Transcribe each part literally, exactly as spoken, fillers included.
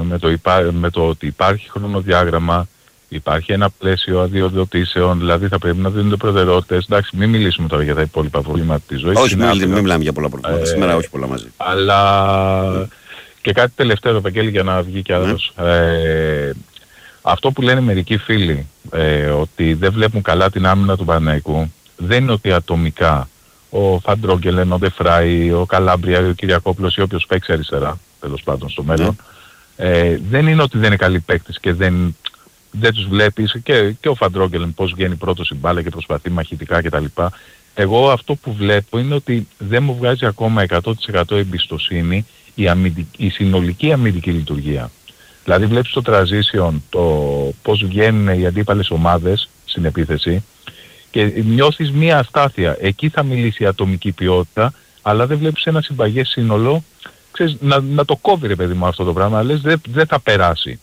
με το, υπά, με το ότι υπάρχει χρονοδιάγραμμα, υπάρχει ένα πλαίσιο αδειοδοτήσεων, δηλαδή θα πρέπει να δίνονται προτεραιότητες. Εντάξει, μην μιλήσουμε τώρα για τα υπόλοιπα προβλήματα της ζωής. Όχι, μην, μην μιλάμε για πολλά προβλήματα. Ε, Σήμερα όχι πολλά μαζί. Αλλά mm. και κάτι τελευταίο, Βαγγέλη, για να βγει κι άλλος. Mm. Ε, αυτό που λένε μερικοί φίλοι, ε, ότι δεν βλέπουν καλά την άμυνα του Παναθηναϊκού, δεν είναι ότι ατομικά ο Φαντρόγκελεν, ο Ντεφράι, ο Καλάμπρια, ο Κυριακόπουλος ή όποιος παίξει αριστερά, τέλος πάντων στο μέλλον, mm. ε, δεν είναι ότι δεν είναι καλοί παίκτες και δεν, δεν τους βλέπεις, και, και ο Φαντρόγκελεν πώς βγαίνει πρώτος στην μπάλα και προσπαθεί μαχητικά κτλ. Εγώ αυτό που βλέπω είναι ότι δεν μου βγάζει ακόμα εκατό τοις εκατό εμπιστοσύνη η, αμυντική, η συνολική αμυντική λειτουργία. Δηλαδή βλέπεις το transition, το πώς βγαίνουν οι αντίπαλες ομάδες στην επίθεση και νιώθεις μία αστάθεια. Εκεί θα μιλήσει η ατομική ποιότητα, αλλά δεν βλέπεις ένα συμπαγές σύνολο, ξέρεις, να, να το κόβει ρε παιδί μου αυτό το πράγμα, λες δεν δε θα περάσει.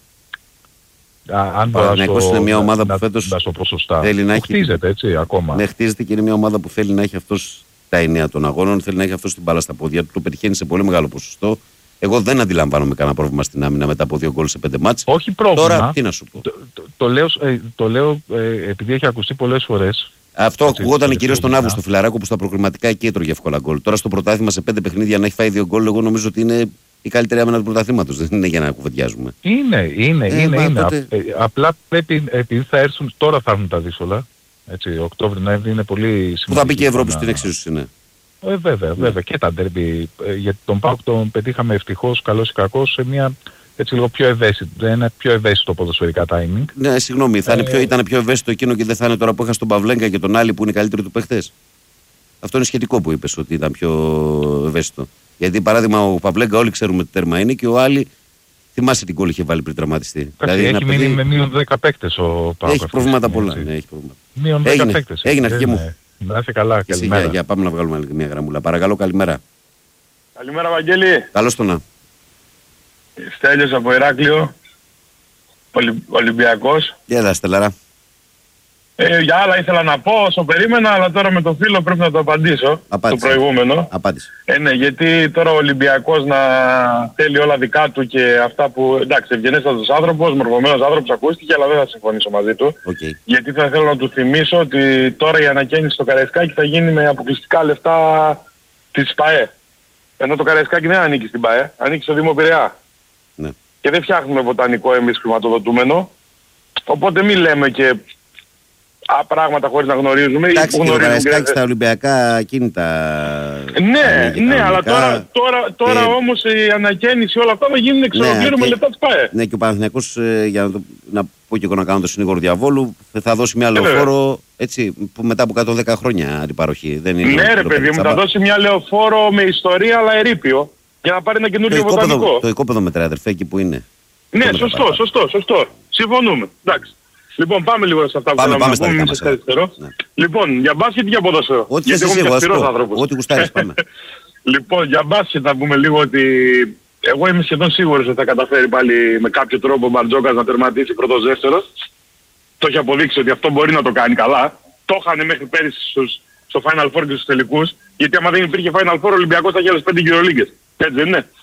Αν Παναθηναϊκός είναι μια ομάδα που φέτος θέλει να έχει... χτίζεται έτσι ακόμα. Ναι, χτίζεται και είναι μια ομάδα που θέλει να έχει αυτός τα εννέα των αγώνων, θέλει να έχει αυτός την μπάλα στα πόδια του, το πετυχαίνει σε πολύ μεγάλο ποσοστό. Εγώ δεν αντιλαμβάνομαι κανένα πρόβλημα στην άμυνα μετά από δύο γκολ σε πέντε μάτς. Όχι πρόβλημα. Τώρα τι να σου πω. Το, το, το λέω, ε, το λέω ε, επειδή έχει ακουστεί πολλές φορές. Αυτό ακουγόταν κυρίως τον Αύγουστο Φιλαράκο που στα προκριματικά εκεί έτρωγε εύκολα γκολ. Τώρα στο πρωτάθλημα σε πέντε παιχνίδια να έχει φάει δύο γκολ, εγώ νομίζω ότι είναι η καλύτερη άμυνα του πρωταθλήματος. Δεν είναι για να κουβεντιάζουμε. Είναι, είναι, ε, είναι. μα, είναι. τότε... Α, ε, απλά πρέπει, επειδή θα έρθουν, τώρα θα έρθουν τα δύσκολα. Έτσι, Οκτώβρη-Νοέμβρη είναι πολύ σημαντικό. Που θα πει και η Ευρώπη στην εξίσωση, ναι. Ε, βέβαια, βέβαια. Και τα ντέρμπι. Ε, γιατί τον ΠΑΟΚ τον πετύχαμε ευτυχώς, καλός ή κακός, σε μια έτσι λίγο πιο ευαίσθητο, ένα πιο ευαίσθητο ποδοσφαιρικά timing. Ναι, συγγνώμη, θα ε, είναι πιο, ήταν πιο ευαίσθητο εκείνο και δεν θα είναι τώρα που είχα στον Παυλέγκα και τον Άλλη που είναι οι καλύτεροι του παίχτες. Αυτό είναι σχετικό που είπες ότι ήταν πιο ευαίσθητο. Γιατί παράδειγμα ο Παυλέγκα όλοι ξέρουμε τι τέρμα είναι και ο Άλλη θυμάσαι την κόλλη είχε βάλει πριν τραυματιστεί. Δηλαδή, έχει μείνει παιδί... με μείον δέκα παίκτες ο ΠΑΟΚ. Έχει προβλήματα πολλά. Ναι, έχει προβλήματα. Μείον δέκα παίκτες. Έγινε αρχή μου. Να είσαι καλά, καλημέρα. Για, για πάμε να βγάλουμε μια γραμμούλα. Παρακαλώ, καλημέρα. Καλημέρα, Βαγγέλη. Καλώς το να. Στέλιος από Ηράκλειο, Ολυ... Ολυμπιακός. Γεια Στελάρα. Ε, για άλλα ήθελα να πω όσο περίμενα, αλλά τώρα με το φίλο πρέπει να το απαντήσω. Απάντησε. Το προηγούμενο. Απάντησε. Ε, ναι, γιατί τώρα ο Ολυμπιακός να θέλει όλα δικά του και αυτά που... Εντάξει, ευγενέστατος άνθρωπος, μορφωμένος άνθρωπος ακούστηκε, αλλά δεν θα συμφωνήσω μαζί του. Okay. Γιατί θα θέλω να του θυμίσω ότι τώρα η ανακαίνιση στο Καραϊσκάκι θα γίνει με αποκλειστικά λεφτά της ΠΑΕ. Ενώ το Καραϊσκάκι δεν ανήκει στην ΠΑΕ, ανήκει στο Δήμο Πειραιά. Ναι. Και δεν φτιάχνουμε βοτανικό εμείς χρηματοδοτούμενο. Οπότε μην λέμε και α, πράγματα χωρίς να γνωρίζουμε. Εντάξει, και το Καραϊσκάκι στα Ολυμπιακά κίνητα. Ναι, ναι, αλλά τώρα, τώρα, τώρα και... όμως η ανακαίνιση όλα αυτά θα γίνουν εξ ολοκλήρου ναι, με λεπτά της ΠΑΕ. Ναι, και ο Παναθηναϊκός, ε, για να, το, να πω και εγώ να κάνω το συνήγορο διαβόλου, θα δώσει μια λεωφόρο έτσι, που μετά από εκατόν δέκα χρόνια αντιπαροχή. Δεν είναι ναι, ρε παιδί μου, θα δώσει μια λεωφόρο με ιστορία αλλά ερείπιο για να πάρει ένα καινούργιο το βοτανικό. Οικόπεδο, το οικόπεδο μετράει, αδερφέ, εκεί που είναι. Ναι, σωστό, σωστό, σωστό. Συμφωνούμε. Εντάξει. Λοιπόν, πάμε λίγο σε αυτά που πάμε, θέλαμε πάμε να πούμε. Ναι. Λοιπόν, για μπάσκετ ή για ποδόσφαιρο? Ό,τι θες εσύ, εγώ ό,τι γουστάρεις, πάμε. Λοιπόν, για μπάσκετ θα πούμε λίγο ότι εγώ είμαι σχεδόν σίγουρος ότι θα καταφέρει πάλι με κάποιο τρόπο ο Μπαρτζόκας να τερματίσει πρώτος δεύτερος. Το έχει αποδείξει ότι αυτό μπορεί να το κάνει καλά. Το είχαν μέχρι πέρυσι στους, στο Final Four και στους τελικούς. Γιατί άμα δεν υπήρχε Final Four ο Ολυμπιακός θα είχε άλλες πέντε Eurolígues. Έτσι δεν είναι?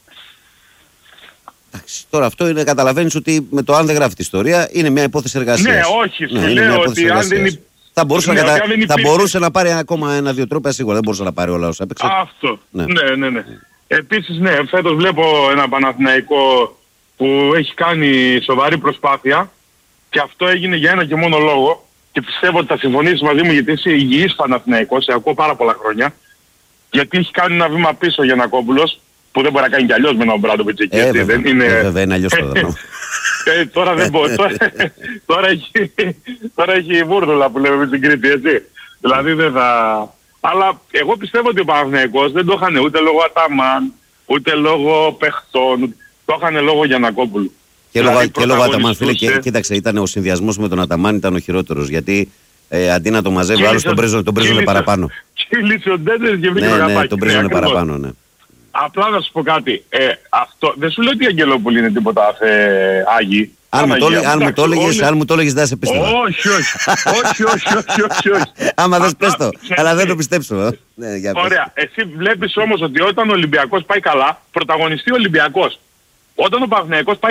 Τώρα αυτό είναι, καταλαβαίνεις ότι με το αν δεν γράφει τη ιστορία είναι μια υπόθεση εργασίας. Ναι, όχι, σου ναι, λέω ότι αν δεν υπ... θα, μπορούσε, ναι, να, δεν υπήρχε... θα μπορούσε να πάρει ακόμα ένα-δύο τρόπια σίγουρα, δεν μπορούσε να πάρει όλα όσα έπαιξε. Αυτό, ναι, ναι, ναι. ναι. Επίσης, ναι, φέτος βλέπω ένα Παναθηναϊκό που έχει κάνει σοβαρή προσπάθεια και αυτό έγινε για ένα και μόνο λόγο και πιστεύω ότι θα συμφωνήσεις μαζί μου γιατί είσαι υγιής Παναθηναϊκός, σε ακούω πάρα πολλά χρόνια, γιατί έχει κάνει ένα βήμα πίσω για Γιαννακόπουλος που δεν μπορεί να κάνει κι αλλιώς με έναν Μπράντοβιτς εκεί. Ε, βέβαια, δεν είναι... ε, βέβαια είναι αλλιώς το δρόμο. ε, τώρα δεν μπορεί. τώρα, τώρα, έχει, τώρα έχει βούρδουλα που λέμε στην Κρήτη, έτσι. Δηλαδή δεν θα... Αλλά εγώ πιστεύω ότι ο Παναθηναϊκός δεν το είχαν ούτε λόγω Αταμάν, ούτε λόγω παιχτών, το είχαν λόγω Γιαννακόπουλου. Και δηλαδή, λόγω Αταμάν, φίλε, και, κοίταξε, ήταν ο συνδυασμός με τον Αταμάν ήταν ο χειρότερος, γιατί ε, αντί να το μαζεύει, άλλος τον πρίζωνε, τον πρίζωνε παραπάνω. Κύλησε ο Ντέντες και βρήκε ναι, το ναι, καπάκι. τον πρίζωνε παραπάνω, ναι. Απλά να σου πω κάτι. Ε, αυτό, δεν σου λέω ότι η Αγγελόπουλη είναι τίποτα ε, Άγιοι. Αν μου, το, αν, μου το έλεγες, αν μου το έλεγες δεν σε πίστευα. Όχι, όχι. όχι, όχι, όχι, όχι, όχι. Άμα δεν πες το. Αλλά δεν το πιστέψω. Ναι, για ωραία. Εσύ βλέπεις όμως ότι όταν ο Ολυμπιακός πάει καλά, πρωταγωνιστεί ο Ολυμπιακός. Όταν ο Παναθηναϊκός πάει